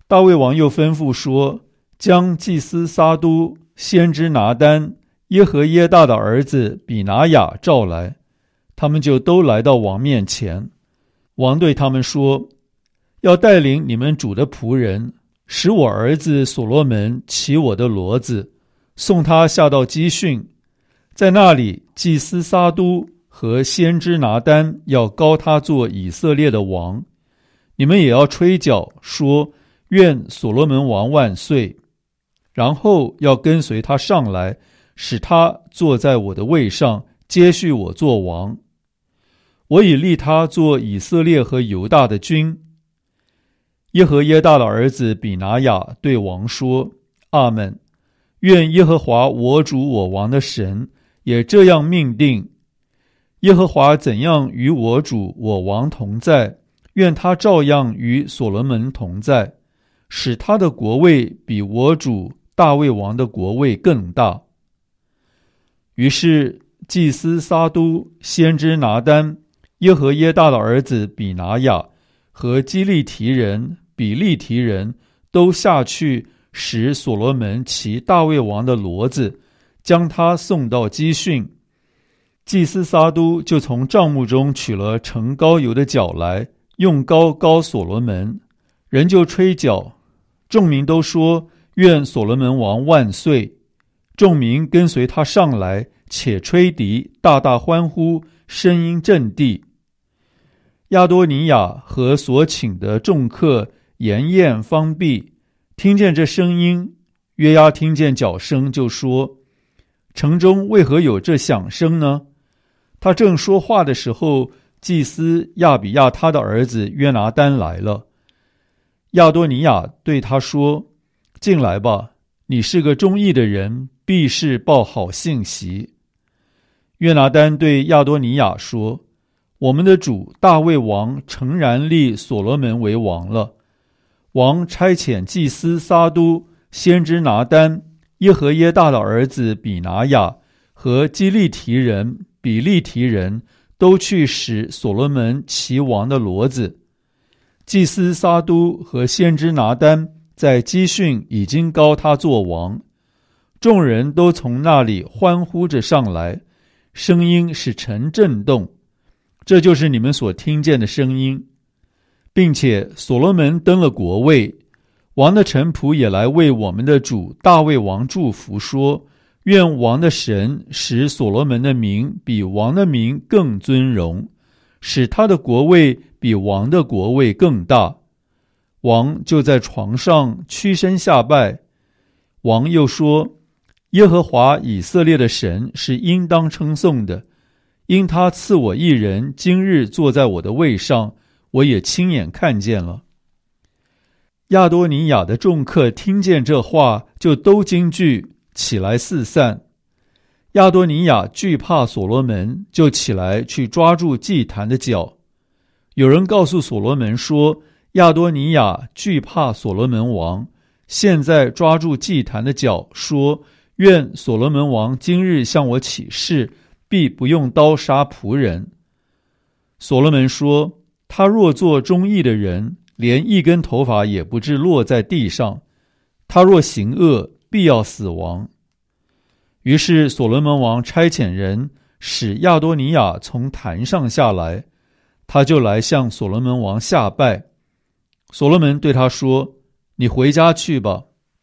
大卫王又吩咐说，将祭司撒都、先知拿单、耶和耶大的儿子比拿雅召来，他们就都来到王面前。王对他们说，要带领你们主的仆人，使我儿子所罗门骑我的骡子，送他下到基训，在那里祭司撒都和先知拿单要膏他做以色列的王。你们也要吹角，说愿所罗门王万岁，然后要跟随他上来，使他坐在我的位上，接续我做王。我已立他做以色列和犹大的君。耶和耶大的儿子比拿雅对王说，阿们，愿耶和华我主我王的神也这样命定。耶和华怎样与我主我王同在，愿他照样与所罗门同在，使他的国位比我主大卫王的国位更大。于是祭司撒都、先知拿单、耶和耶大的儿子比拿雅和基利提人、比利提人都下去，使所罗门骑大卫王的骡子，将他送到基训。祭司撒都就从帐幕中取了盛膏油的角来，用膏膏所罗门，人就吹角，众民都说，愿所罗门王万岁。众民跟随他上来，且吹笛，大大欢呼，声音震地。亚多尼雅和所请的众客筵宴方毕，听见这声音，约押听见角声，就说，城中为何有这响声呢？他正说话的时候，祭司亚比亚他的儿子约拿单来了。亚多尼雅对他说，进来吧，你是个忠义的人，必是报好信息。约拿单对亚多尼雅说，我们的主大卫王诚然立所罗门为王了。王差遣祭司撒都、先知拿单、耶和耶大的儿子比拿雅和基利提人、比利提人都去使所罗门骑王的骡子。祭司撒都和先知拿单在基训已经膏他做王，众人都从那里欢呼着上来，声音使城震动。这就是你们所听见的声音。并且所罗门登了国位，王的臣仆也来为我们的主大卫王祝福，说，愿王的神使所罗门的名比王的名更尊荣，使他的国位比王的国位更大。王就在床上屈身下拜。王又说，耶和华以色列的神是应当称颂的，因他赐我一人今日坐在我的位上，我也亲眼看见了。亚多尼雅的众客听见这话，就都惊惧，起来四散。亚多尼雅惧怕所罗门，就起来去抓住祭坛的角。有人告诉所罗门说，亚多尼雅惧怕所罗门王，现在抓住祭坛的角，说，愿所罗门王今日向我起誓，必不用刀杀仆人。所罗门说，他若做忠义的人，连一根头发也不致落在地上，他若行恶，必要死亡。于是所罗门王差遣人使亚多尼雅从坛上下来，他就来向所罗门王下拜。所罗门对他说，你回家去吧。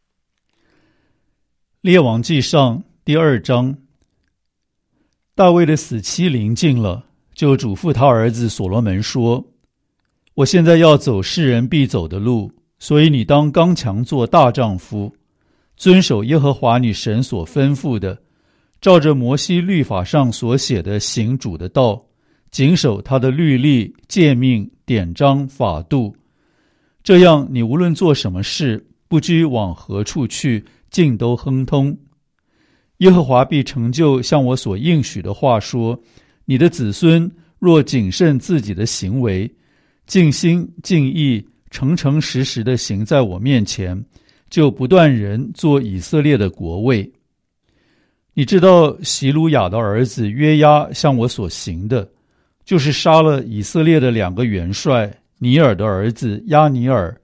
列王纪上第2章。大卫的死期临近了，就嘱咐他儿子所罗门说，我现在要走世人必走的路，所以你当刚强做大丈夫，遵守耶和华你神所吩咐的，照着摩西律法上所写的行主的道，谨守他的律例、诫命、典章、法度。这样你无论做什么事，不拘往何处去，尽都亨通。耶和华必成就像我所应许的话，说，你的子孙若谨慎自己的行为，尽心尽意诚诚实实的行在我面前，就不断人做以色列的国位。你知道席鲁雅的儿子约押向我所行的，就是杀了以色列的2个元帅，尼尔的儿子亚尼尔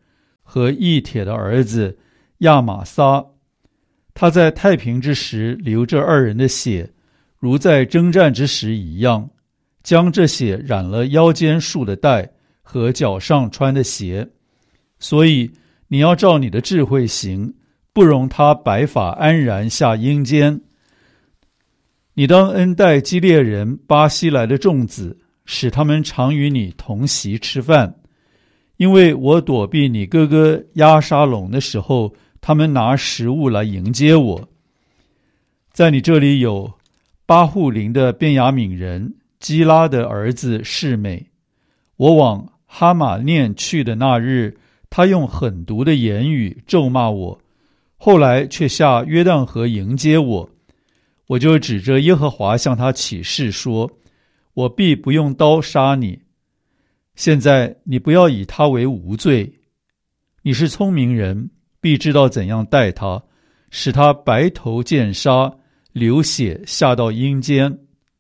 和义帖的儿子亚玛撒。他在太平之时流这二人的血，如在征战之时一样，将这血染了腰间束的带和脚上穿的鞋。所以你要照你的智慧行，不容他白发安然下阴间。你当恩待基列人巴西来的众子，使他们常与你同席吃饭，因为我躲避你哥哥押沙龙的时候，他们拿食物来迎接我。在你这里有巴户林的便雅悯人基拉的儿子示每。我往哈马念去的那日，他用狠毒的言语咒骂我，后来却下约旦河迎接我。我就指着耶和华向他起誓说，我必不用刀杀你。现在你不要以他为无罪，你是聪明人，必知道怎样待他，使他白头见杀，流血下到阴间。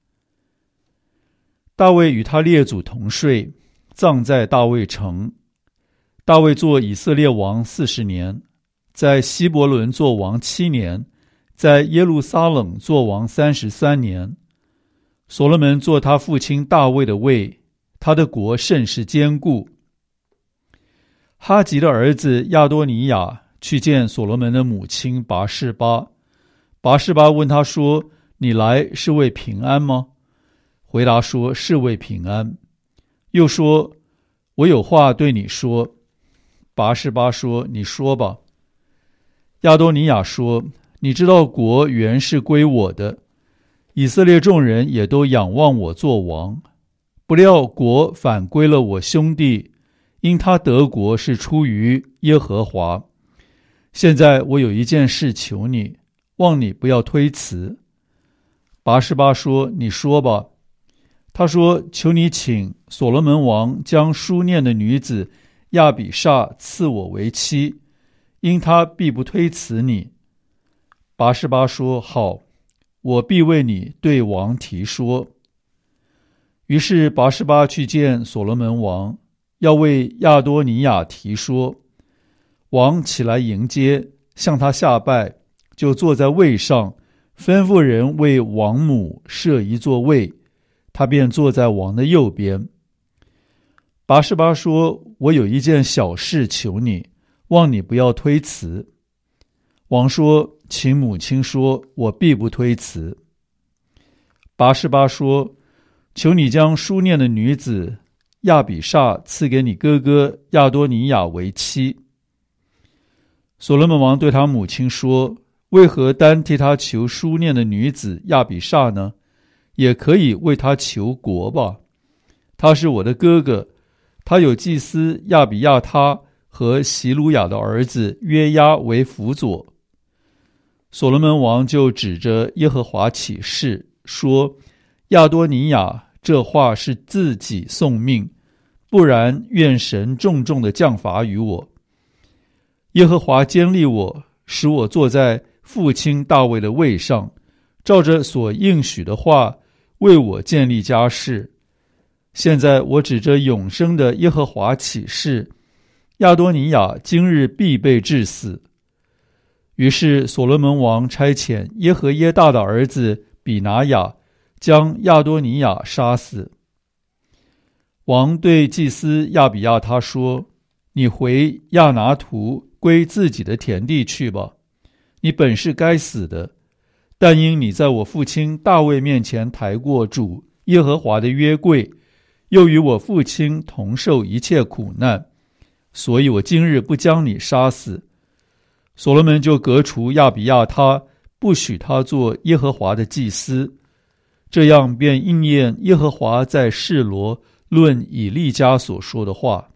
大卫与他列祖同睡，葬在大卫城。大卫做以色列王40年，在希伯伦做王7年，在耶路撒冷做王33年。所罗门做他父亲大卫的位，他的国甚是坚固。哈吉的儿子亚多尼亚去见所罗门的母亲拔示巴。拔示巴问他说，你来是为平安吗？回答说，是为平安。又说，我有话对你说。拔示巴说，你说吧。亚多尼亚说，你知道国原是归我的，以色列众人也都仰望我做王，不料国反归了我兄弟，因他得国是出于耶和华。现在我有一件事求你，望你不要推辞。拔示巴说，你说吧。他说，求你请所罗门王将书念的女子亚比煞赐我为妻，因他必不推辞你。拔示巴说，好，我必为你对王提说。于是拔示巴去见所罗门王，要为亚多尼亚提说。王起来迎接，向他下拜，就坐在位上，吩咐人为王母设一座位，他便坐在王的右边。拔示巴说，我有一件小事求你，望你不要推辞。王说，请母亲说，我必不推辞。拔示巴说，求你将书念的女子亚比煞赐给你哥哥亚多尼亚为妻。所罗门王对他母亲说，为何单替他求书念的女子亚比煞呢？也可以为他求国吧。他是我的哥哥，他有祭司亚比亚他和席鲁雅的儿子约押为辅佐。所罗门王就指着耶和华起誓说，亚多尼亚这话是自己送命，不然愿神重重的降罚于我。耶和华坚立我，使我坐在父亲大卫的位上，照着所应许的话为我建立家室。现在我指着永生的耶和华起誓，亚多尼亚今日必被治死。于是所罗门王差遣耶和耶大的儿子比拿雅，将亚多尼亚杀死。王对祭司亚比亚他说，你回亚拿图归自己的田地去吧，你本是该死的，但因你在我父亲大卫面前抬过主耶和华的约柜，又与我父亲同受一切苦难，所以我今日不将你杀死。所罗门就革除亚比亚他，不许他做耶和华的祭司，这样便应验耶和华在示罗论以利家所说的话。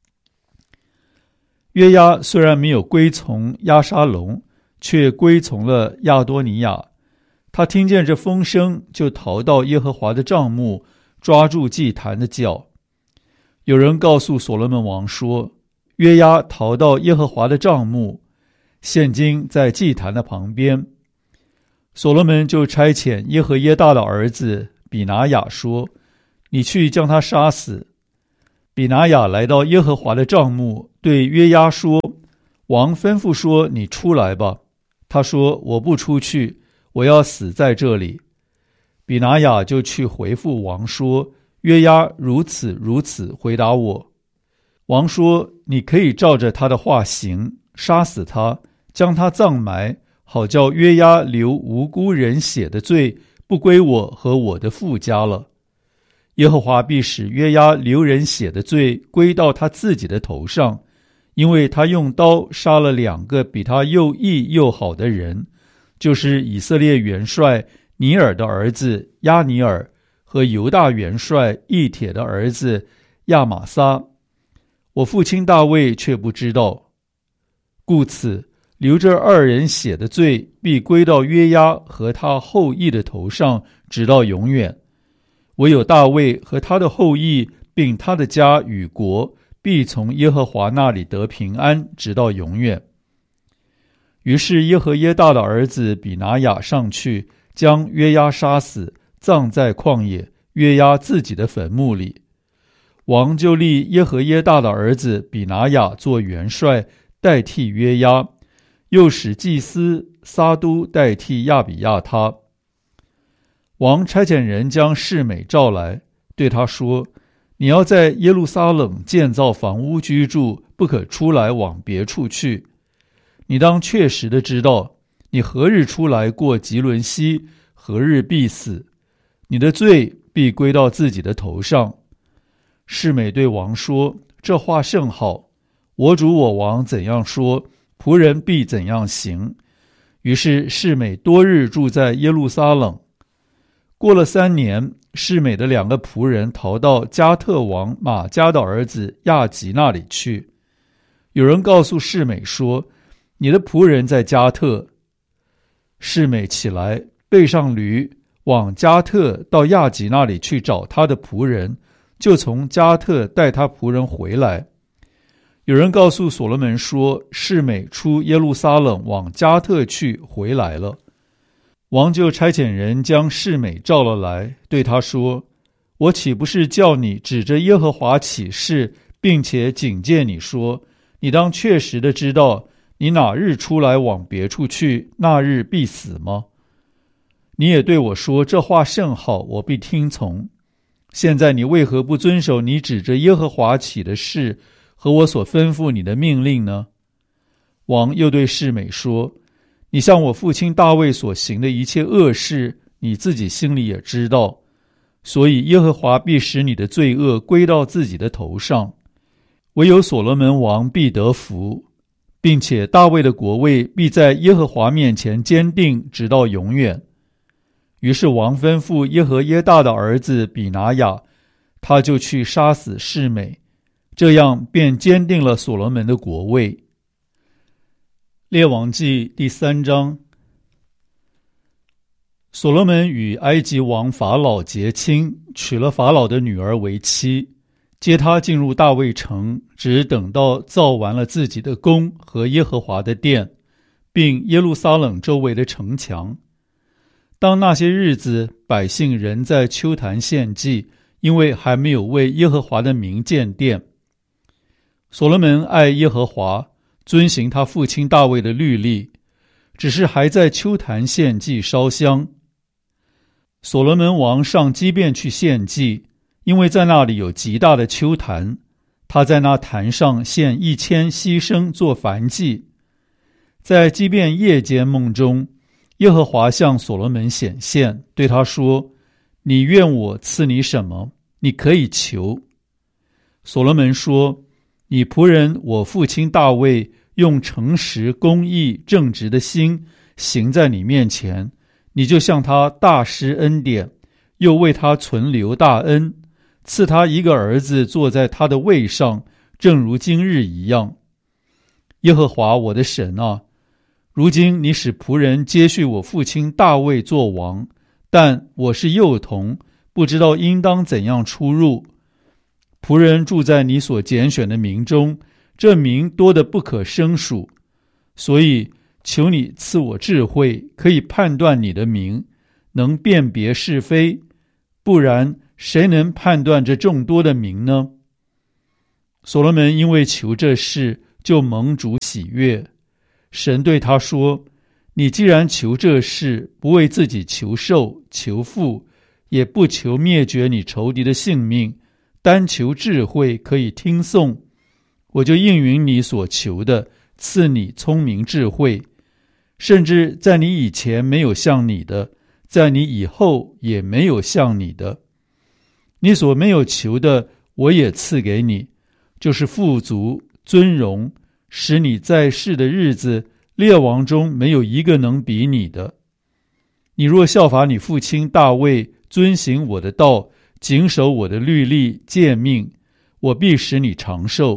约押虽然没有归从押沙龙，却归从了亚多尼亚。他听见这风声，就逃到耶和华的帐幕，抓住祭坛的脚。有人告诉所罗门王说，约押逃到耶和华的帐幕，现今在祭坛的旁边。所罗门就差遣耶和耶大的儿子比拿雅说，你去将他杀死。 比拿雅来到耶和华的帐幕，对约押说：王吩咐说，你出来吧。他说：我不出去，我要死在这里。比拿雅就去回复王说：约押如此如此回答我。王说：你可以照着他的话行，杀死他，将他葬埋，好叫约押流无辜人血的罪不归我和我的父家了。耶和华必使约押流人血的罪归到他自己的头上，因为他用刀杀了2个比他又义又好的人，就是以色列元帅尼尔的儿子亚尼尔和犹大元帅以铁的儿子亚玛撒。我父亲大卫却不知道，故此流这2人血的罪必归到约押和他后裔的头上，直到永远。唯有大卫和他的后裔并他的家与国必从耶和华那里得平安，直到永远。于是耶和耶大的儿子比拿雅上去，将约押杀死，葬在旷野约押自己的坟墓里。王就立耶和耶大的儿子比拿雅做元帅，代替约押，又使祭司撒都代替亚比亚他。王差遣人将示每召来，对他说：你要在耶路撒冷建造房屋居住，不可出来往别处去。你当确实的知道，你何日出来过吉伦西，何日必死，你的罪必归到自己的头上。示每对王说：这话甚好，我主我王怎样说，仆人必怎样行。于是示每多日住在耶路撒冷。过了3年，示每的2个仆人逃到加特王马加的儿子亚吉那里去。有人告诉示每说：你的仆人在加特。示每起来，背上驴，往加特到亚吉那里去找他的仆人，就从加特带他仆人回来。有人告诉所罗门说：示每出耶路撒冷往加特去，回来了。王就差遣人将示每召了来，对他说：我岂不是叫你指着耶和华起誓，并且警戒你说，你当确实的知道，你哪日出来往别处去，那日必死吗？你也对我说，这话甚好，我必听从。现在你为何不遵守你指着耶和华起的誓和我所吩咐你的命令呢？王又对示每说：你向我父亲大卫所行的一切恶事，你自己心里也知道，所以耶和华必使你的罪恶归到自己的头上。唯有所罗门王必得福，并且大卫的国位必在耶和华面前坚定，直到永远。于是王吩咐耶和耶大的儿子比拿雅，他就去杀死示每，这样便坚定了所罗门的国位。列王记第3章。所罗门与埃及王法老结亲，娶了法老的女儿为妻，接他进入大卫城，只等到造完了自己的宫和耶和华的殿，并耶路撒冷周围的城墙。当那些日子，百姓仍在丘坛献祭，因为还没有为耶和华的名建殿。所罗门爱耶和华，遵行他父亲大卫的律例，只是还在丘坛献祭烧香。所罗门王上基遍去献祭，因为在那里有极大的丘坛，他在那坛上献1000牺牲做燔祭。在基遍夜间梦中，耶和华向所罗门显现，对他说：你愿我赐你什么？你可以求。所罗门说：你仆人我父亲大卫用诚实、公义、正直的心行在你面前，你就向他大施恩典，又为他存留大恩，赐他一个儿子坐在他的位上，正如今日一样。耶和华我的神啊，如今你使仆人接续我父亲大卫做王，但我是幼童，不知道应当怎样出入。仆人住在你所拣选的民中，这民多得不可胜数，所以求你赐我智慧，可以判断你的名，能辨别是非，不然谁能判断这众多的民呢？ 所罗门因为求这事，就蒙主喜悦。神对他说：你既然求这事，不为自己求寿求富，也不求灭绝你仇敌的性命，单求智慧可以听颂，我就应允你所求的，赐你聪明智慧，甚至在你以前没有像你的，在你以后也没有像你的。你所没有求的，我也赐给你，就是富足尊荣，使你在世的日子，列王中没有一个能比你的。你若效法你父亲大卫，遵行我的道，谨守我的律例诫命，我必使你长寿。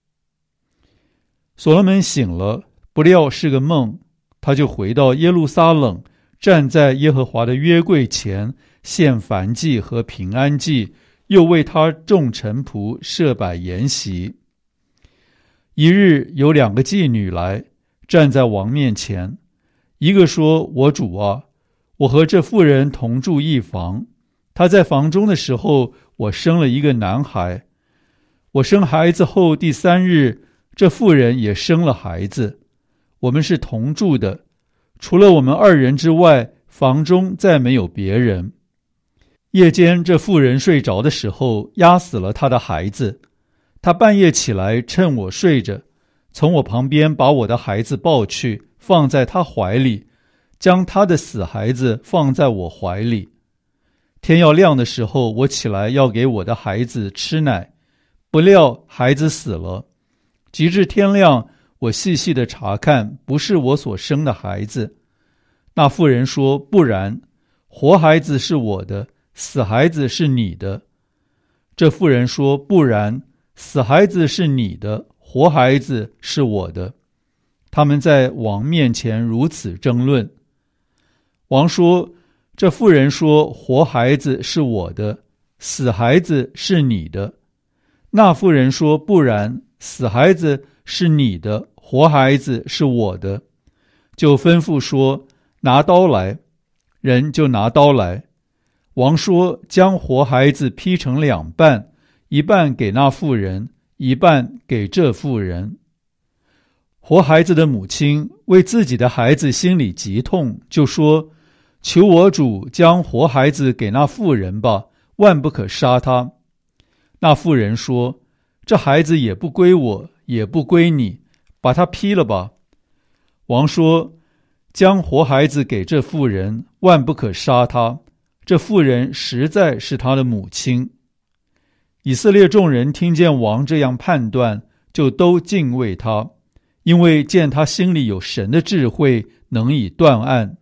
所罗门醒了，不料是个梦，他就回到耶路撒冷，站在耶和华的约柜前，献燔祭和平安祭，又为他众臣仆设摆筵席。一日有2个妓女来，站在王面前，一个说：我主啊，我和这妇人同住一房，她在房中的时候，我生了一个男孩。我生孩子后第3日，这妇人也生了孩子。我们是同住的，除了我们2人之外，房中再没有别人。夜间这妇人睡着的时候，压死了她的孩子。她半夜起来，趁我睡着，从我旁边把我的孩子抱去，放在她怀里，将她的死孩子放在我怀里。天要亮的时候，我起来要给我的孩子吃奶，不料孩子死了。及至天亮，我细细的查看，不是我所生的孩子。那妇人说：不然，活孩子是我的，死孩子是你的。这妇人说：不然，死孩子是你的，活孩子是我的。他们在王面前如此争论。王说：这妇人说，活孩子是我的，死孩子是你的。那妇人说：不然，死孩子是你的，活孩子是我的。就吩咐说：拿刀来。人就拿刀来。王说：将活孩子劈成2半，一半给那妇人，一半给这妇人。活孩子的母亲为自己的孩子心里极痛，就说：求我主将活孩子给那妇人吧，万不可杀他。那妇人说：这孩子也不归我，也不归你，把他劈了吧。王说：将活孩子给这妇人，万不可杀他，这妇人实在是他的母亲。以色列众人听见王这样判断，就都敬畏他，因为见他心里有神的智慧，能以断案。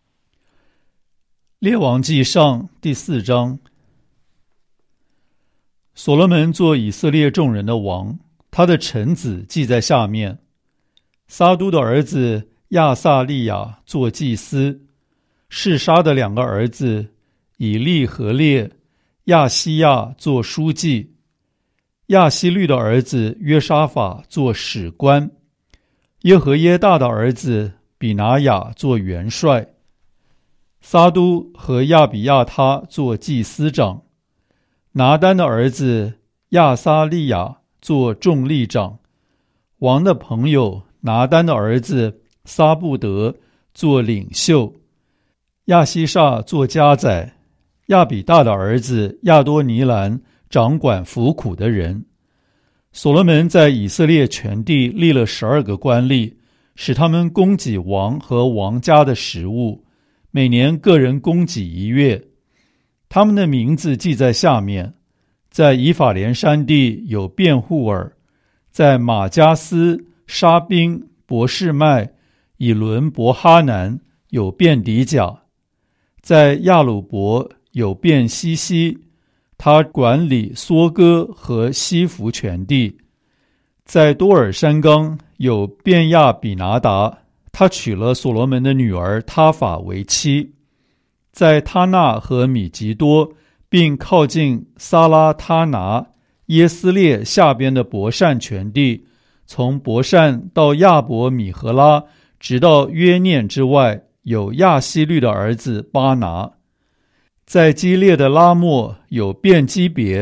列王纪上第4章。所罗门做以色列众人的王，他的臣子记在下面。撒都的儿子亚撒利雅做祭司，示沙的2个儿子以利和列、亚西亚做书记，亚希律的儿子约沙法做史官，耶和耶大的儿子比拿雅做元帅，撒都和亚比亚他做祭司长，拿单的儿子亚撒利雅做众力长，王的朋友拿单的儿子撒布德做领袖，亚西煞做家宰，亚比大的儿子亚多尼兰掌管服苦的人。所罗门在以色列全地立了12个官吏，使他们供给王和王家的食物，每年个人供给1月。他们的名字记在下面：在以法莲山地有辩护尔，在马加斯、沙宾、伯示麦、以伦伯哈南有便迪甲，在亚鲁伯有便西西，他管理梭哥和西弗全地。在多尔山冈有便亚比拿达，他娶了所罗门的女儿他法为妻。在他纳和米吉多，并靠近撒拉他拿、耶斯列下边的伯善全地，从伯善到亚伯米和拉，直到约念之外，有亚希律的儿子巴拿。在基列的拉末有便基别，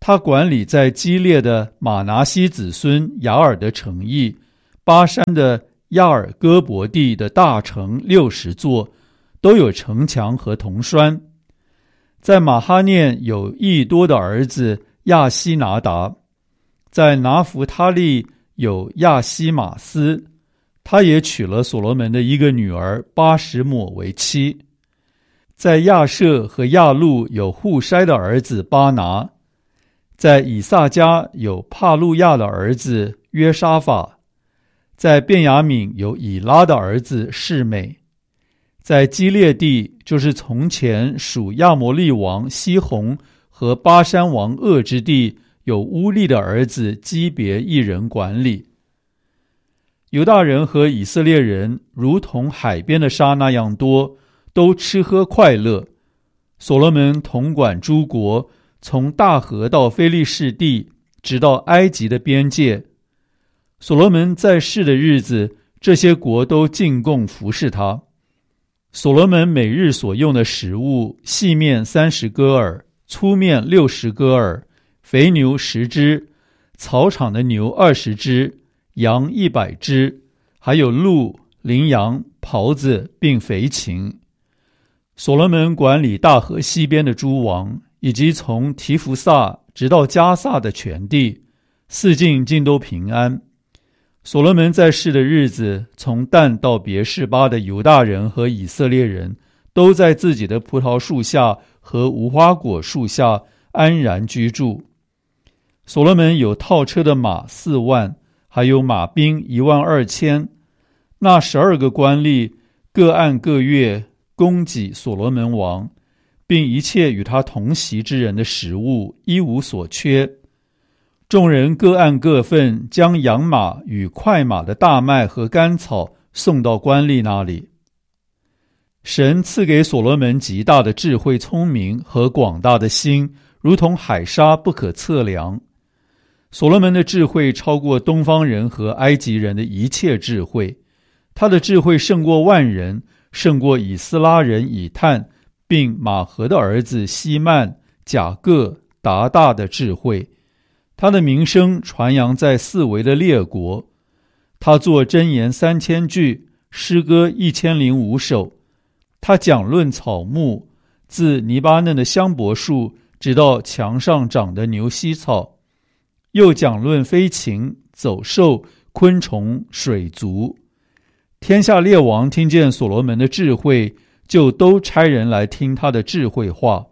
他管理在基列的马拿西子孙雅尔的城邑，巴山的亚尔戈伯地的大城60座，都有城墙和铜栓。在马哈念有益多的儿子亚西拿达，在拿弗他利有亚西马斯，他也娶了所罗门的一个女儿巴什抹为妻。在亚舍和亚路有户筛的儿子巴拿，在以萨迦有帕路亚的儿子约沙法，在便雅悯有以拉的儿子示美，在基列地，就是从前属亚摩利王西宏和巴山王噩之地，有乌利的儿子基别一人管理。犹大人和以色列人如同海边的沙那样多，都吃喝快乐。所罗门统管诸国，从大河到非利士地，直到埃及的边界。所罗门在世的日子，这些国都进贡服侍他。所罗门每日所用的食物，细面30戈尔，粗面60戈尔，肥牛10只，草场的牛20只，羊100只，还有鹿、羚羊、狍子并肥禽。所罗门管理大河西边的诸王，以及从提弗萨直到加萨的全地，四境尽都平安。所罗门在世的日子，从但到别是巴的犹大人和以色列人，都在自己的葡萄树下和无花果树下安然居住。所罗门有套车的马4万，还有马兵12000。那12个官吏各按各月供给所罗门王，并一切与他同席之人的食物，一无所缺。众人各按各份，将养马与快马的大麦和甘草送到官吏那里。神赐给所罗门极大的智慧、聪明和广大的心，如同海沙不可测量。所罗门的智慧超过东方人和埃及人的一切智慧，他的智慧胜过万人，胜过以斯拉人以探，并马和的儿子希曼、甲各、达大的智慧。他的名声传扬在四围的列国。他作箴言3000句，诗歌1005首。他讲论草木，自黎巴嫩的香柏树，直到墙上长的牛膝草，又讲论飞禽、走兽、昆虫、水族。天下列王听见所罗门的智慧，就都差人来听他的智慧话。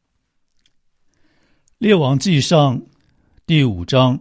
列王记上第5章。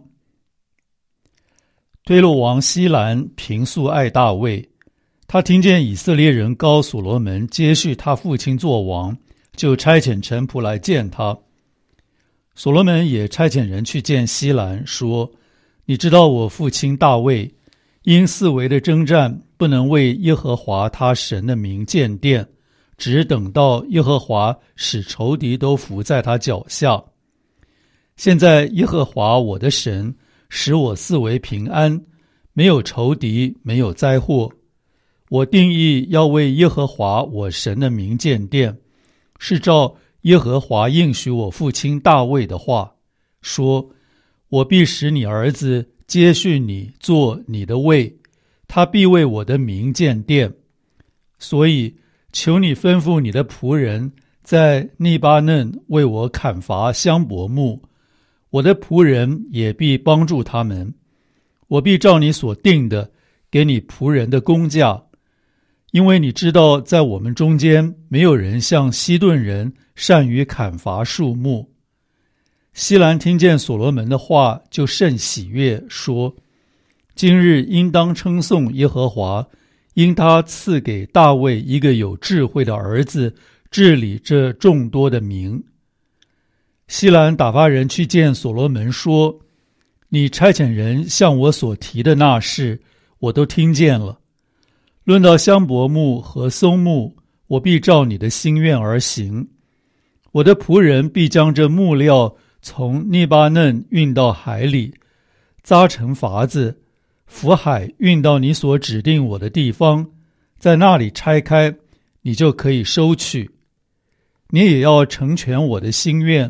推罗王西兰平素爱大卫，他听见以色列人膏所罗门接续他父亲作王，就差遣臣仆来见他。所罗门也差遣人去见西兰，说：你知道我父亲大卫因四围的征战，不能为耶和华他神的名建殿，只等到耶和华使仇敌都伏在他脚下。现在耶和华我的神使我四围平安，没有仇敌，没有灾祸。我定义要为耶和华我神的名建殿，是照耶和华应许我父亲大卫的话，说：我必使你儿子接续你做你的位，他必为我的名建殿。所以求你吩咐你的仆人在利巴嫩为我砍伐香柏木，我的仆人也必帮助他们。我必照你所定的给你仆人的工价，因为你知道在我们中间没有人像西顿人善于砍伐树木。西兰听见所罗门的话，就甚喜悦，说：今日应当称颂耶和华，因他赐给大卫一个有智慧的儿子，治理这众多的民。西兰打发人去见所罗门，说：你差遣人向我所提的那事，我都听见了。论到香柏木和松木，我必照你的心愿而行。我的仆人必将这木料从利巴嫩运到海里，扎成筏子，浮海运到你所指定我的地方，在那里拆开，你就可以收取。你也要成全我的心愿，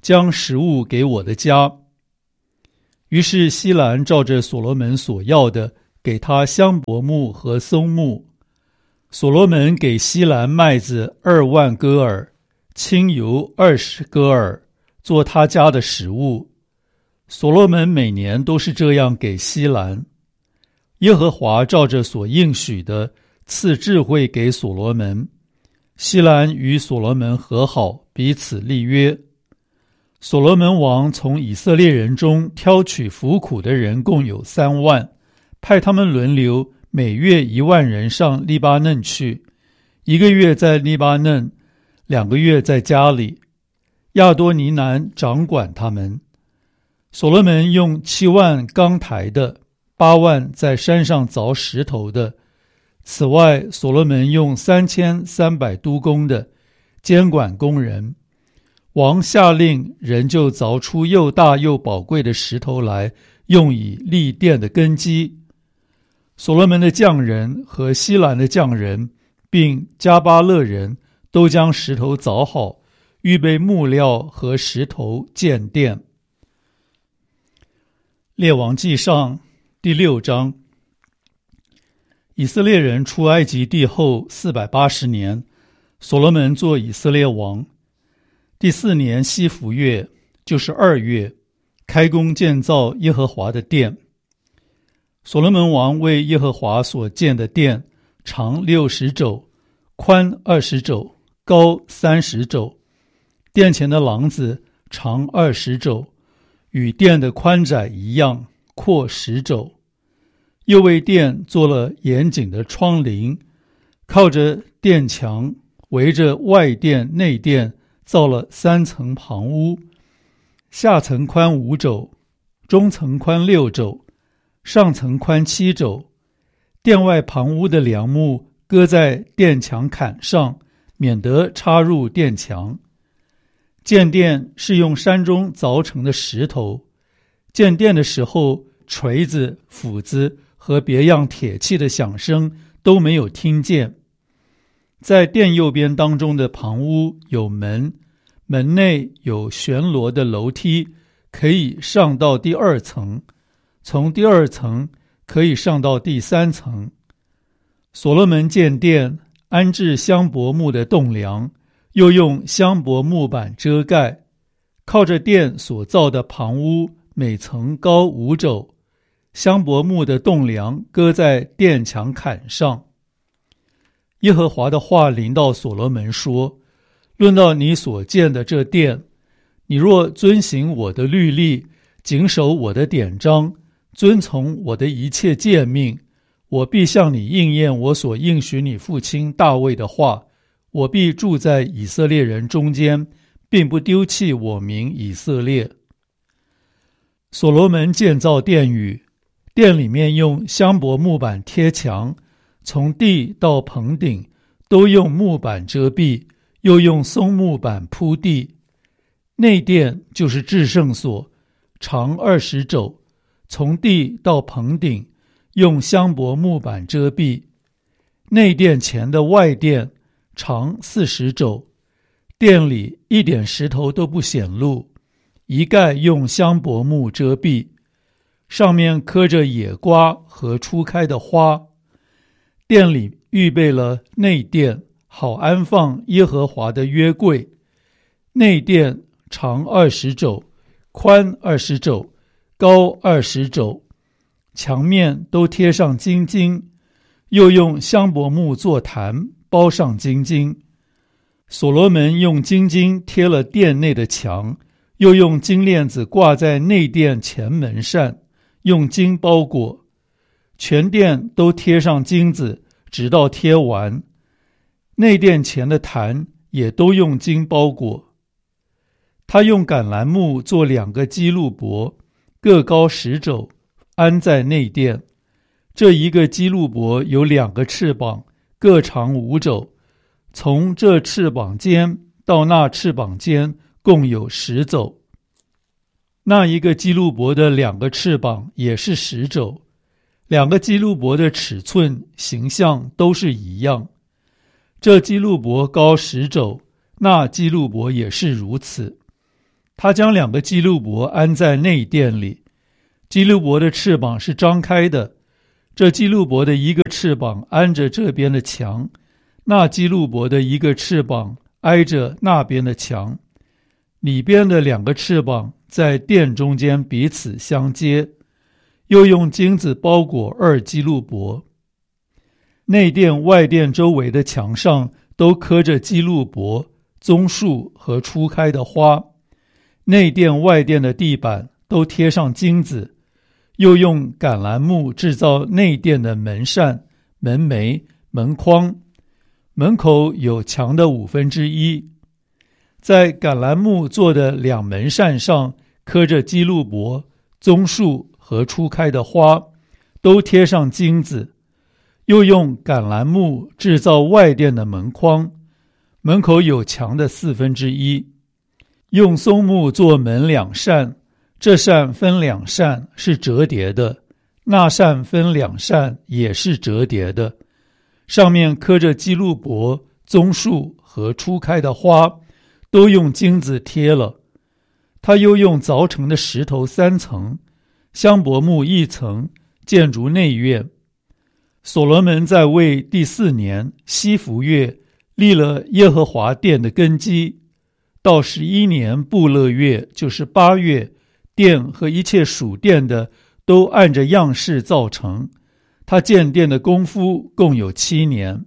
将食物给我的家。于是希兰照着所罗门所要的，给他香柏木和松木。所罗门给希兰麦子20000戈尔，清油20戈尔，做他家的食物。所罗门每年都是这样给希兰。耶和华照着所应许的，赐智慧给所罗门。希兰与所罗门和好，彼此立约。所罗门王从以色列人中挑取服苦的人共有3万，派他们轮流，每月1万人上利巴嫩去，1个月在利巴嫩，2个月在家里。亚多尼南掌管他们。所罗门用7万钢台的，8万在山上凿石头的。此外，所罗门用3300督工的，监管工人。王下令，人就凿出又大又宝贵的石头来，用以立殿的根基。所罗门的匠人和希兰的匠人，并加巴勒人，都将石头凿好，预备木料和石头建殿。列王纪上第6章。以色列人出埃及地后480年，所罗门做以色列王。第4年西弗月，就是2月，开工建造耶和华的殿。所罗门王为耶和华所建的殿，长60肘，宽20肘，高30肘。殿前的廊子长20肘，与殿的宽窄一样，阔10肘。又为殿做了严谨的窗棂，靠着殿墙，围着外殿内殿造了3层旁屋，下层宽5肘，中层宽6肘，上层宽7肘。殿外旁屋的梁木搁在殿墙坎上，免得插入殿墙。建殿是用山中凿成的石头。建殿的时候，锤子、斧子和别样铁器的响声都没有听见。在殿右边当中的旁屋有门，门内有旋螺的楼梯，可以上到第2层，从第2层可以上到第3层。所罗门建殿，安置香柏木的栋梁，又用香柏木板遮盖。靠着殿所造的旁屋，每层高5肘，香柏木的栋梁搁在殿墙坎上。耶和华的话临到所罗门说：论到你所建的这殿，你若遵行我的律例，谨守我的典章，遵从我的一切诫命，我必向你应验我所应许你父亲大卫的话，我必住在以色列人中间，并不丢弃我名以色列。所罗门建造殿宇，殿里面用香柏木板贴墙，从地到棚顶都用木板遮蔽，又用松木板铺地。内殿就是至圣所，长20肘，从地到棚顶用香柏木板遮蔽。内殿前的外殿长40肘，殿里一点石头都不显露，一概用香柏木遮蔽，上面刻着野瓜和初开的花。殿里预备了内殿，好安放耶和华的约柜。内殿长20肘，宽20肘，高20肘，墙面都贴上金经，又用香柏木做坛，包上金经。所罗门用金经贴了殿内的墙，又用金链子挂在内殿前门扇，用金包裹。全殿都贴上金子，直到贴完。内殿前的坛也都用金包裹。他用橄榄木做2个基路伯，各高10肘，安在内殿。这一个基路伯有2个翅膀，各长5肘，从这翅膀尖到那翅膀尖共有10肘。那一个基路伯的2个翅膀也是10肘。2个基路伯的尺寸、形象都是一样。这基路伯高10肘，那基路伯也是如此。 他将2个基路伯安在内殿里，基路伯的翅膀是张开的，这基路伯的一个翅膀安着这边的墙，那基路伯的一个翅膀挨着那边的墙，里边的2个翅膀在殿中间彼此相接，又用金子包裹2基路伯。内殿外殿周围的墙上都刻着基路伯、棕树和初开的花，内殿外殿的地板都贴上金子，又用橄榄木制造内殿的门扇、门楣、门框，门口有墙的1/5。在橄榄木做的2门扇上刻着基路伯、棕树和初开的花，都贴上金子，又用橄榄木制造外殿的门框，门口有墙的1/4。用松木做门2扇，这扇分2扇是折叠的，那扇分2扇也是折叠的，上面刻着基路伯、棕树和初开的花，都用金子贴了。他又用凿成的石头3层，香柏木1层，建筑内院。所罗门在位第4年西弗月立了耶和华殿的根基，到11年布勒月，就是8月，殿和一切属殿的都按着样式造成。他建殿的功夫共有7年。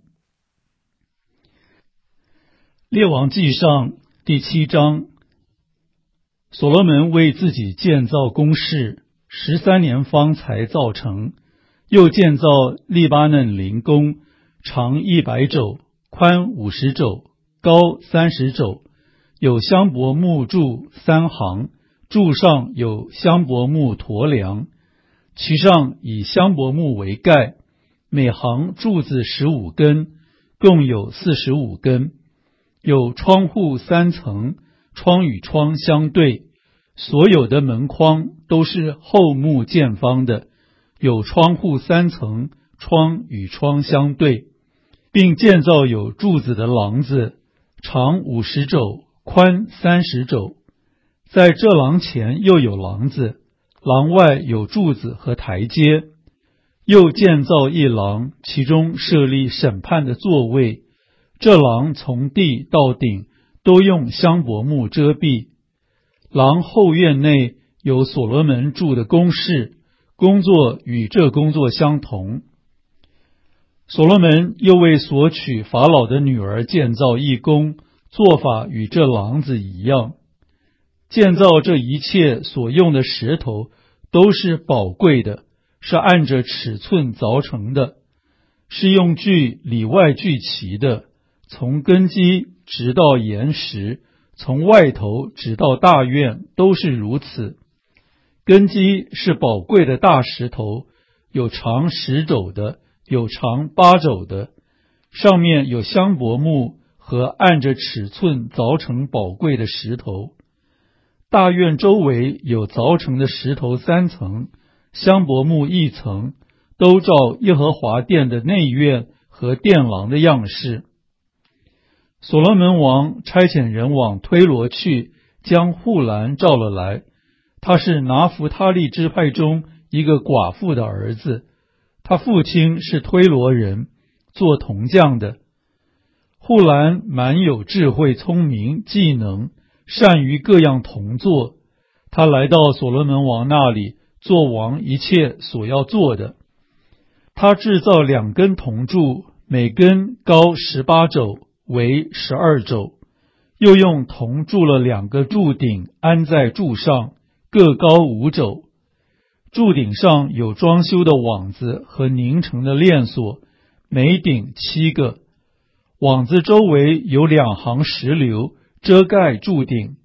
列王纪上第7章，所罗门为自己建造宫室，13年方才造成。又建造利巴嫩林宫，长100肘，宽50肘，高30肘，有香柏木柱3行，柱上有香柏木驼梁，其上以香柏木为盖，每行柱子15根，共有45根。有窗户3层，窗与窗相对，所有的门框都是厚木见方的，有窗户3层，窗与窗相对，并建造有柱子的廊子，长50肘，宽30肘。在这廊前又有廊子，廊外有柱子和台阶。又建造一廊，其中设立审判的座位，这廊从地到顶都用香柏木遮蔽。廊后院内有所罗门住的宫室，工作与这工作相同。所罗门又为所娶法老的女儿建造一宫，做法与这廊子一样。建造这一切所用的石头都是宝贵的，是按着尺寸凿成的，是用锯里外锯齐的，从根基直到岩石，从外头直到大院都是如此。根基是宝贵的大石头，有长10肘的，有长8肘的，上面有香柏木和按着尺寸凿成宝贵的石头。大院周围有凿成的石头3层，香柏木1层，都照耶和华殿的内院和殿廊的样式。所罗门王差遣人往推罗去，将户兰召了来。他是拿弗他利支派中一个寡妇的儿子，他父亲是推罗人，做铜匠的。户兰满有智慧、聪明、技能，善于各样铜作。他来到所罗门王那里，做王一切所要做的。他制造2根铜柱，每根高18肘，为12肘，又用铜铸了2个柱顶，安在柱上，各高5肘。柱顶上有装修的网子和拧成的链锁，每顶7个。网子周围有2行石榴遮盖柱顶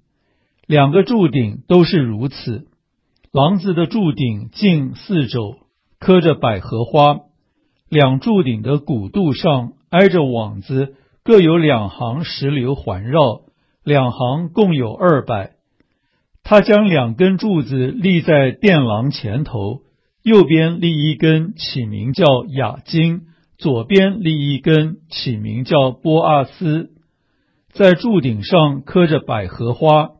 ，2个柱顶都是如此。廊子的柱顶径4肘，刻着百合花。2柱顶的骨肚上挨着网子，各有2行石榴环绕，2行共有200。他将2根柱子立在殿廊前头，右边立一根，起名叫雅金，左边立一根，起名叫波阿斯。在柱顶上刻着百合花，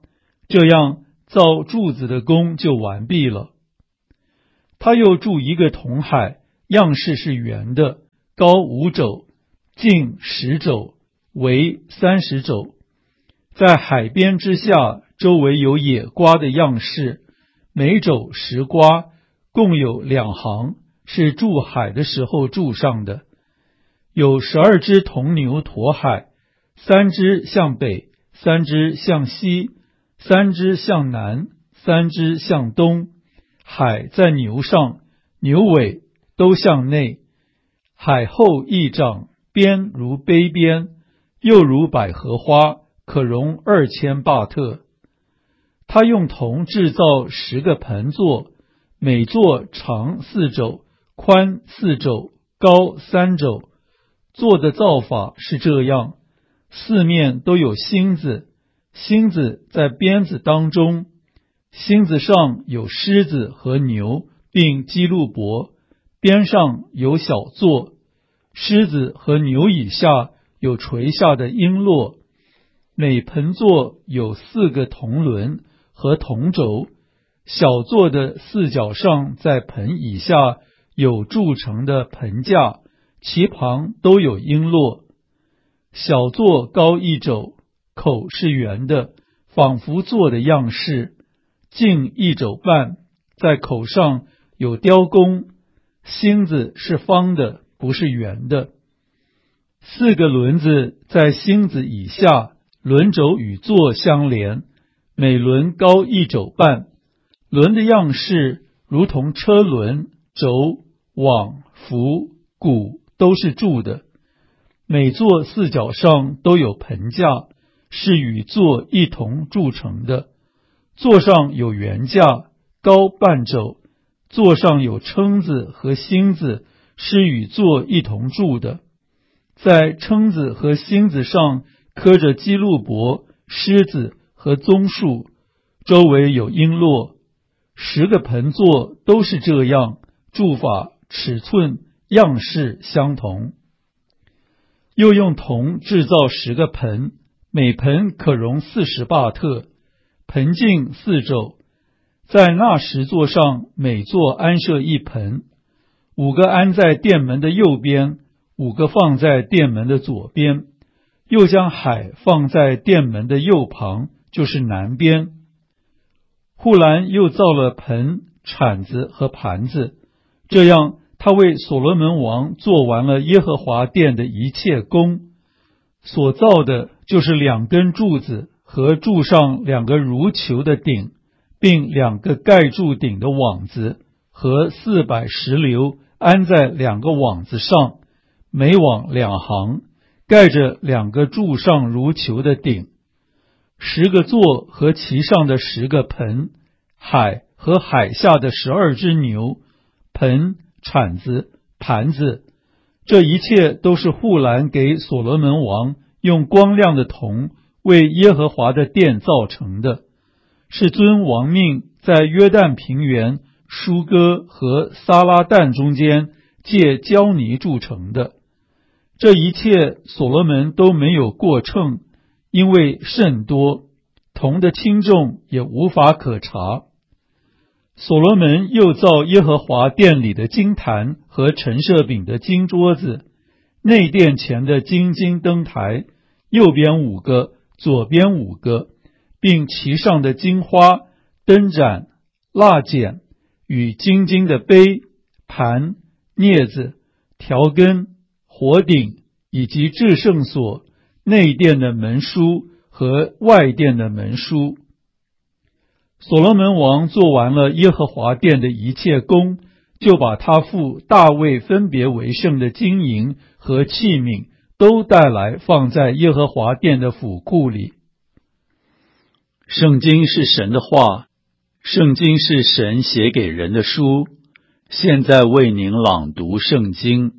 这样造柱子的工就完毕了。他又筑一个铜海，样式是圆的，高5肘，径10肘，围30肘。在海边之下，周围有野瓜的样式，每肘10瓜，共有2行，是筑海的时候筑上的。有12只铜牛驮海，3只向北，3只向西，3只向南，3只向东。海在牛上，牛尾都向内。海厚1丈，边如杯边，又如百合花，可容2000巴特。他用铜制造10个盆座，每座长4肘，宽4肘，高3肘。座的造法是这样：四面都有星子，星子在鞭子当中，星子上有狮子和牛，并基路伯，边上有小座，狮子和牛以下有垂下的璎珞。每盆座有4个铜轮和铜轴，小座的4角上在盆以下有铸成的盆架，其旁都有璎珞。小座高1肘，口是圆的，仿佛座的样式，径1肘半，在口上有雕工，星子是方的，不是圆的。4个轮子在星子以下，轮轴与座相连，每轮高1肘半。轮的样式如同车轮，轴、网、扶、鼓都是铸的。每座4角上都有盆架，是与座一同铸成的。座上有圆架，高半肘，座上有蛏子和星子，是与座一同铸的。在蛏子和星子上刻着基路伯、狮子和棕树，周围有璎珞。10个盆座都是这样，铸法、尺寸、样式相同。又用铜制造10个盆，每盆可容40巴特，盆径4肘。在那10座上，每座安设1盆，5个安在殿门的右边，5个放在殿门的左边。又将海放在殿门的右旁，就是南边。户兰又造了盆、铲子和盘子，这样他为所罗门王做完了耶和华殿的一切工。所造的就是2根柱子和柱上2个如球的顶，并2个盖住顶的网子，和400石榴安在2个网子上，每网2行，盖着2个柱上如球的顶。10个座和其上的10个盆，海和海下的12只牛，盆、铲子、盘子，这一切都是户兰给所罗门王用光亮的铜为耶和华的殿造成的，是遵王命在约旦平原、舒哥和撒拉旦中间借胶泥铸成的。这一切所罗门都没有过秤，因为甚多，铜的轻重也无法可查。所罗门又造耶和华殿里的金坛和陈设饼的金桌子，内殿前的金灯台，右边5个，左边5个，并其上的金花、灯盏、蜡剪与金的杯、盘、镊子、调根、火鼎，以及至圣所、内殿的门书和外殿的门书。所罗门王做完了耶和华殿的一切工，就把他父大卫分别为圣的金银和器皿都带来，放在耶和华殿的府库里。圣经是神的话，圣经是神写给人的书。现在为您朗读圣经。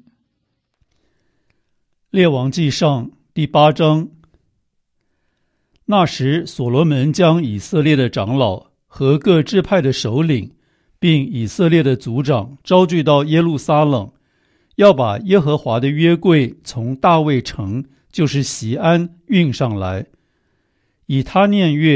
列王纪上第8章。那时，所罗门将以色列的长老和各支派的首领，并以色列的族长招聚到耶路撒冷，要把耶和华的约柜从大卫城，就是锡安运上来。以他念月，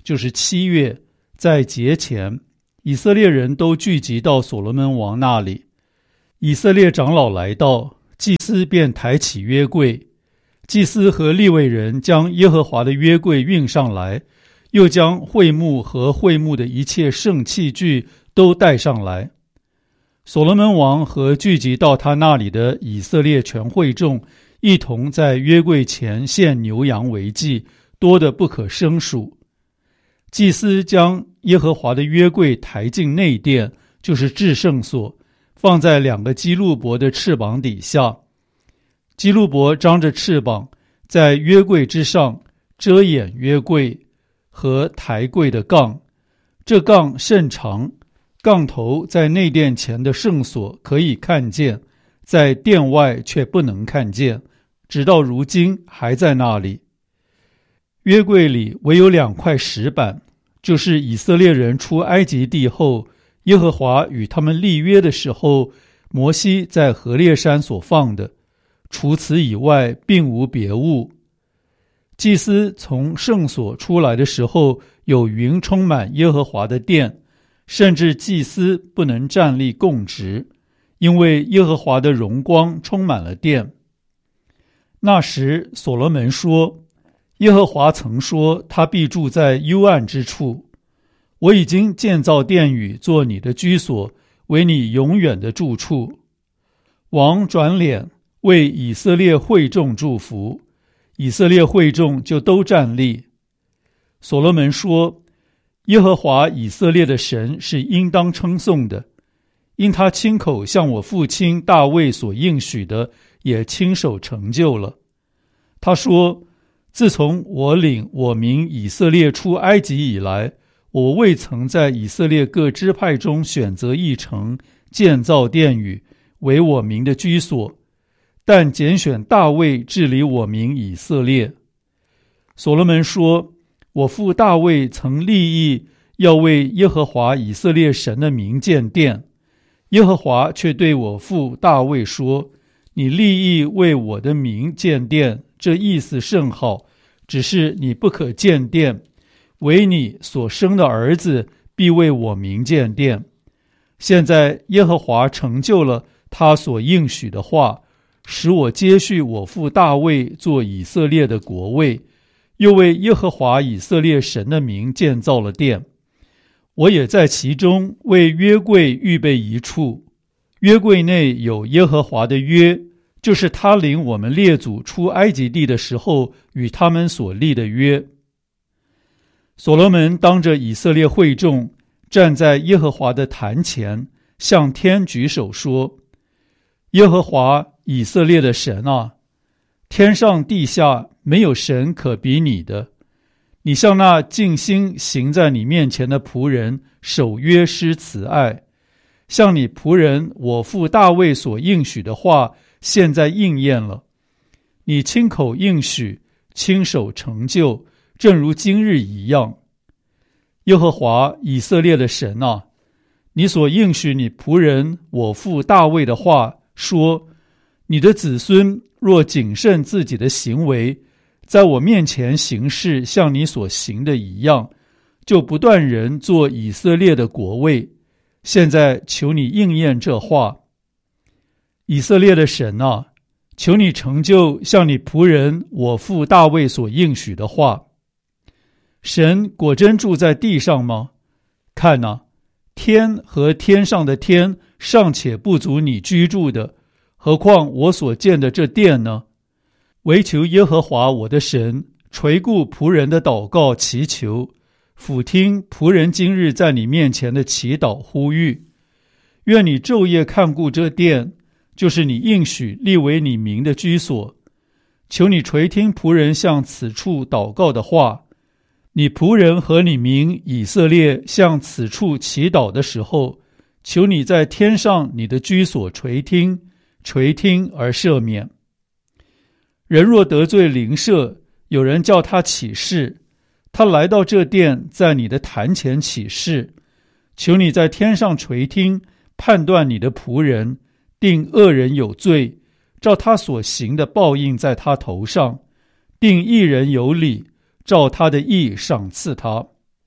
就是7月，在节前，以色列人都聚集到所罗门王那里。以色列长老来到，祭司便抬起约柜，祭司和利未人将耶和华的约柜运上来，又将会幕和会幕的一切圣器具都带上来。所罗门王和聚集到他那里的以色列全会众一同在约柜前献牛羊为祭，多得不可胜数。祭司将耶和华的约柜抬进内殿，就是至圣所，放在2个基路伯的翅膀底下。基路伯张着翅膀，在约柜之上遮掩约柜和抬柜的杠。这杠甚长，杠头在内殿前的圣所可以看见，在殿外却不能看见，直到如今还在那里。约柜里唯有2块石板，就是以色列人出埃及地后，耶和华与他们立约的时候，摩西在何烈山所放的，除此以外并无别物。祭司从圣所出来的时候，有云充满耶和华的殿，甚至祭司不能站立供职，因为耶和华的荣光充满了殿。那时所罗门说，耶和华曾说他必住在幽暗之处，我已经建造殿宇做你的居所，为你永远的住处。王转脸为以色列会众祝福，以色列会众就都站立。所罗门说，耶和华以色列的神是应当称颂的，因他亲口向我父亲大卫所应许的，也亲手成就了。他说，自从我领我民以色列出埃及以来，我未曾在以色列各支派中选择一城，建造殿宇，为我民的居所，但拣选大卫治理我民以色列。所罗门说，我父大卫曾立意要为耶和华以色列神的名建殿，耶和华却对我父大卫说，你立意为我的名建殿，这意思甚好，只是你不可建殿，唯你所生的儿子必为我名建殿。现在耶和华成就了他所应许的话，使我接续我父大卫做以色列的国位，又为耶和华以色列神的名建造了殿。我也在其中为约柜预备一处，约柜内有耶和华的约，就是他领我们列祖出埃及地的时候与他们所立的约。所罗门当着以色列会众，站在耶和华的坛前，向天举手说，耶和华以色列的神啊，天上地下没有神可比你的，你向那尽心行在你面前的仆人守约施慈爱，向你仆人我父大卫所应许的话现在应验了。你亲口应许，亲手成就，正如今日一样。耶和华以色列的神啊，你所应许你仆人我父大卫的话，说，你的子孙若谨慎自己的行为，在我面前行事像你所行的一样，就不断人做以色列的国位。现在求你应验这话。以色列的神啊，求你成就像你仆人我父大卫所应许的话。神果真住在地上吗？看哪，天和天上的天尚且不足你居住的，何况我所建的这殿呢？唯求耶和华我的神垂顾仆人的祷告祈求，俯听仆人今日在你面前的祈祷呼吁。愿你昼夜看顾这殿，就是你应许立为你名的居所。求你垂听仆人向此处祷告的话。你仆人和你民以色列向此处祈祷的时候，求你在天上你的居所垂听，垂听而赦免。人若得罪邻舍，有人叫他起誓，他来到这殿，在你的坛前起誓，求你在天上垂听，判断你的仆人，定恶人有罪，照他所行的报应在他头上，定义人有理，照他的义赏赐他。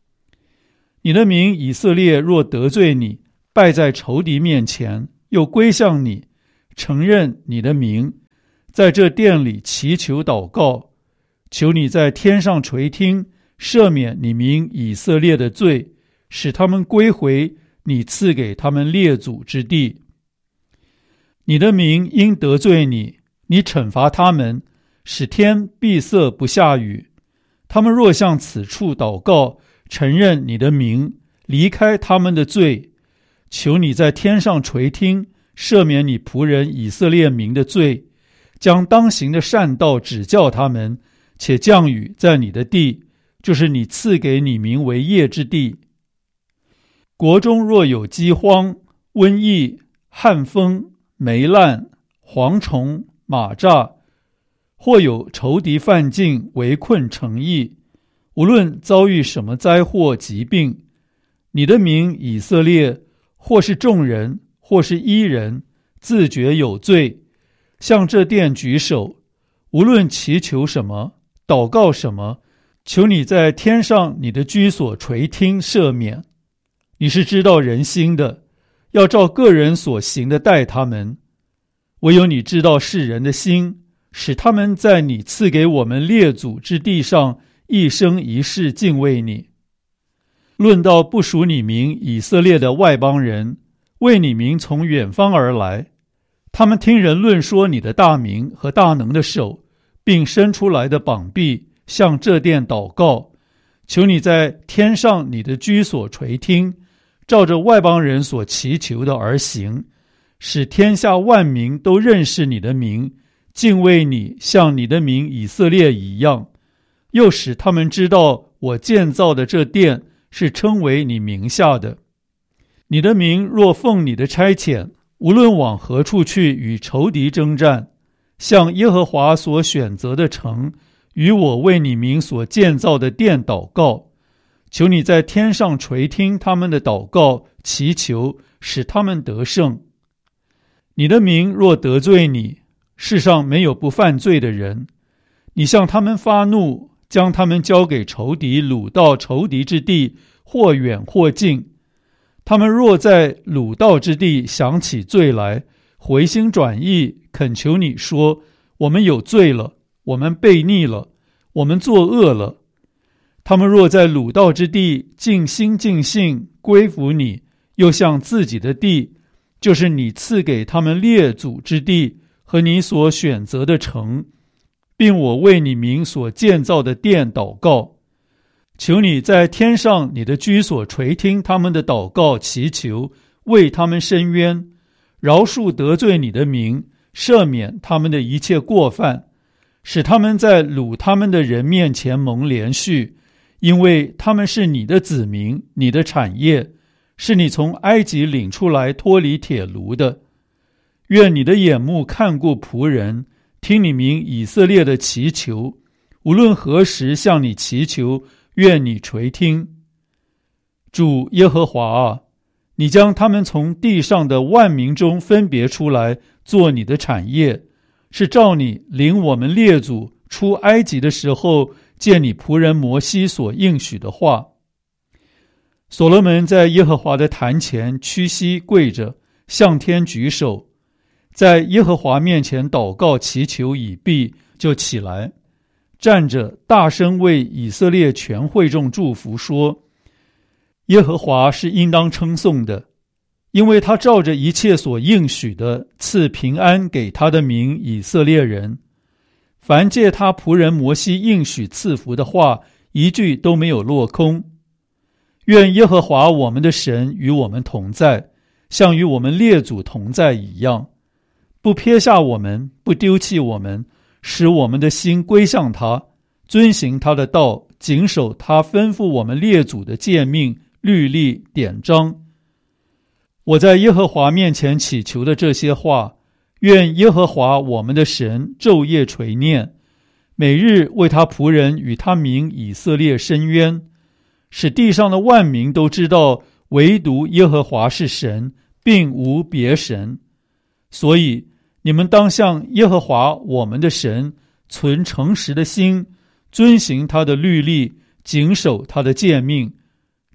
你的民以色列若得罪你，败在仇敌面前，又归向你，承认你的名，在这殿里祈求祷告，求你在天上垂听，赦免你民以色列的罪，使他们归回你赐给他们列祖之地。你的民因得罪你，你惩罚他们，使天闭塞不下雨。他们若向此处祷告，承认你的名，离开他们的罪，求你在天上垂听，赦免你仆人以色列民的罪，将当行的善道指教他们，且降雨在你的地，就是你赐给你民为业之地。国中若有饥荒、瘟疫、旱风、霉烂、蝗虫、蚂蚱，或有仇敌犯境，围困城邑，无论遭遇什么灾祸疾病，你的民以色列，或是众人，或是一人，自觉有罪，向这殿举手，无论祈求什么，祷告什么，求你在天上你的居所垂听赦免。你是知道人心的，要照个人所行的待他们。唯有你知道世人的心，使他们在你赐给我们列祖之地上一生一世敬畏你。论到不属你民以色列的外邦人，为你民从远方而来，他们听人论说你的大名和大能的手，并伸出来的膀臂，向这殿祷告，求你在天上你的居所垂听，照着外邦人所祈求的而行，使天下万民都认识你的名，敬畏你，像你的名以色列一样，又使他们知道我建造的这殿是称为你名下的。你的名若奉你的差遣，无论往何处去与仇敌征战，向耶和华所选择的城，与我为你名所建造的殿祷告，求你在天上垂听他们的祷告，祈求，使他们得胜。你的名若得罪你，世上没有不犯罪的人，你向他们发怒，将他们交给仇敌，掳到仇敌之地，或远或近。他们若在掳到之地想起罪来，回心转意，恳求你说，我们有罪了，我们悖逆了，我们作恶了。他们若在掳到之地尽心尽性归服你，又向自己的地，就是你赐给他们列祖之地和你所选择的城，并我为你名所建造的殿祷告，求你在天上你的居所垂听他们的祷告祈求，为他们伸冤，饶恕得罪你的名，赦免他们的一切过犯，使他们在掳他们的人面前蒙连续，因为他们是你的子民，你的产业，是你从埃及领出来脱离铁炉的。愿你的眼目看顾仆人，听你民以色列的祈求，无论何时向你祈求，愿你垂听。主耶和华啊，你将他们从地上的万民中分别出来，做你的产业，是照你领我们列祖出埃及的时候，见你仆人摩西所应许的话。所罗门在耶和华的坛前屈膝跪着，向天举手，在耶和华面前祷告祈求已毕，就起来，站着大声为以色列全会众祝福，说，耶和华是应当称颂的，因为他照着一切所应许的，赐平安给他的民以色列人。凡借他仆人摩西应许赐福的话，一句都没有落空。愿耶和华我们的神与我们同在，像与我们列祖同在一样，不撇下我们，不丢弃我们，使我们的心归向他，遵行他的道，谨守他吩咐我们列祖的诫命、律例、典章。我在耶和华面前祈求的这些话，愿耶和华我们的神昼夜垂念，每日为他仆人与他民以色列伸冤，使地上的万民都知道，唯独耶和华是神，并无别神。所以你们当向耶和华我们的神存诚实的心，遵行他的律例，谨守他的诫命，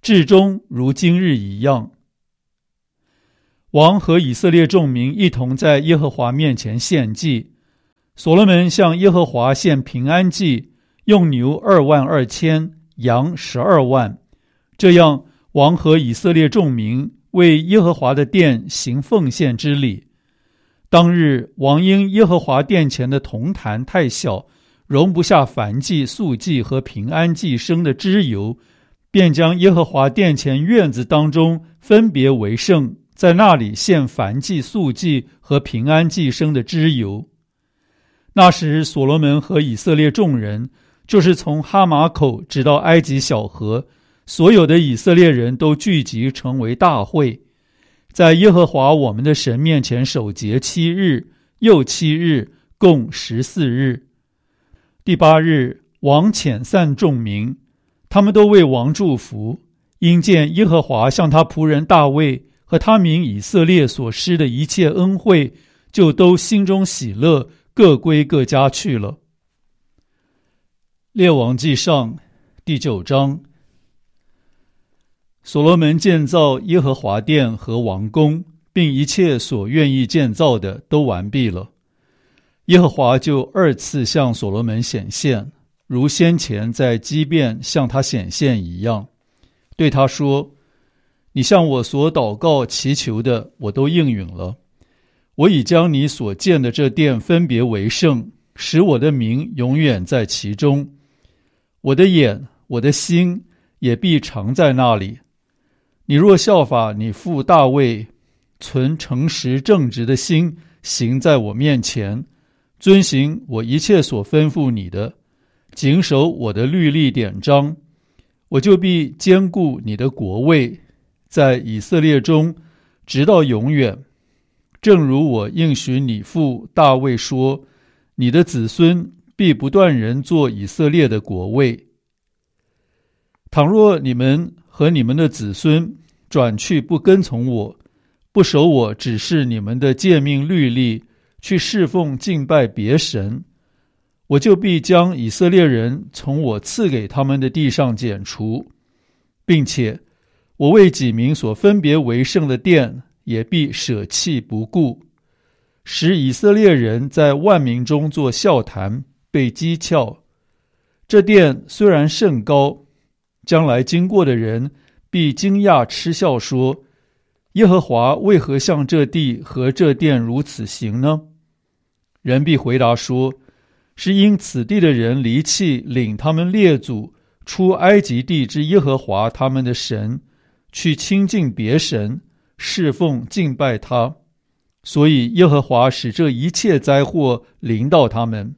至终如今日一样。王和以色列众民一同在耶和华面前献祭，所罗门向耶和华献平安祭，用牛22000，羊12万。这样，王和以色列众民为耶和华的殿行奉献之礼。当日，王因耶和华殿前的铜坛太小，容不下燔祭、素祭和平安祭生的脂油，便将耶和华殿前院子当中分别为圣，在那里献燔祭、素祭和平安祭生的脂油。那时，所罗门和以色列众人，就是从哈马口直到埃及小河，所有的以色列人都聚集成为大会，在耶和华我们的神面前守节7日，又7日，共14日。第8日，王遣散众民，他们都为王祝福，因见耶和华向他仆人大卫和他民以色列所施的一切恩惠，就都心中喜乐，各归各家去了。列王纪上第9章。所罗门建造耶和华殿和王宫，并一切所愿意建造的都完毕了。耶和华就2次向所罗门显现，如先前在基遍向他显现一样，对他说：你向我所祷告祈求的，我都应允了。我已将你所建的这殿分别为圣，使我的名永远在其中。我的眼，我的心也必常在那里。你若效法你父大卫，存诚实正直的心，行在我面前，遵行我一切所吩咐你的，谨守我的律例典章，我就必坚固你的国位，在以色列中直到永远。正如我应许你父大卫说，你的子孙必不断人做以色列的国位。倘若你们和你们的子孙转去不跟从我，不守我指示你们的诫命律例，去侍奉敬拜别神，我就必将以色列人从我赐给他们的地上剪除，并且我为己民所分别为圣的殿也必舍弃不顾，使以色列人在万民中做笑谈，被讥诮。这殿虽然甚高，将来经过的人必惊讶嗤笑说，耶和华为何向这地和这殿如此行呢？人必回答说，是因此地的人离弃领他们列祖出埃及地之耶和华他们的神，去亲近别神，侍奉敬拜他，所以耶和华使这一切灾祸临到他们。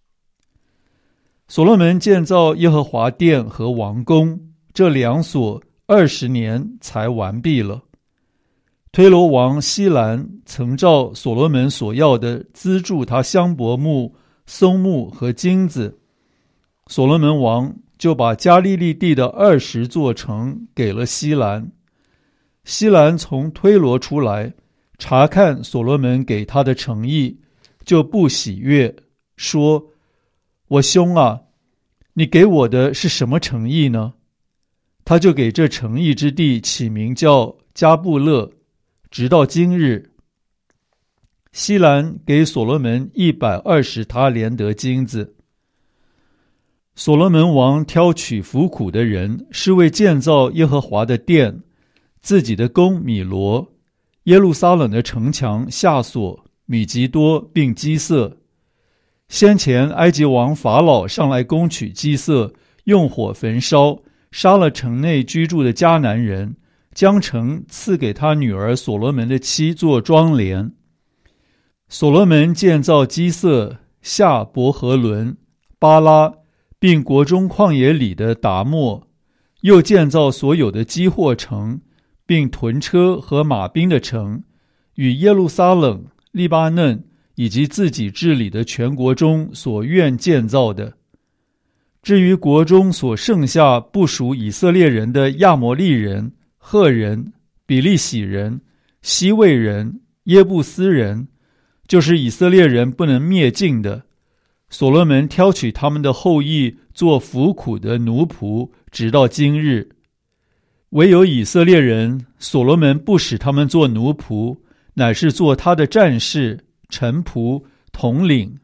所罗门建造耶和华殿和王宫，这2所20年才完毕了。推罗王西兰曾照所罗门所要的资助他香柏木、松木和金子，所罗门王就把加利利地的20座城给了西兰。西兰从推罗出来，查看所罗门给他的诚意，就不喜悦，说：我兄啊，你给我的是什么诚意呢？他就给这诚意之地起名叫加布勒，直到今日。西兰给所罗门120他连得金子。所罗门王挑取服苦的人，是为建造耶和华的殿，自己的宫米罗，耶路撒冷的城墙夏索、米吉多并基色。先前埃及王法老上来攻取基色，用火焚烧，杀了城内居住的迦南人，将城赐给他女儿所罗门的妻做庄帘。所罗门建造基色、夏伯和伦、巴拉，并国中旷野里的达莫，又建造所有的基货城，并屯车和马兵的城，与耶路撒冷、利巴嫩以及自己治理的全国中所愿建造的。至于国中所剩下不属以色列人的亚摩利人、赫人、比利洗人、西魏人、耶布斯人，就是以色列人不能灭尽的，所罗门挑取他们的后裔做服苦的奴仆，直到今日。 唯有以色列人所罗门不使他们做奴仆，乃是做他的战士、臣仆、统领、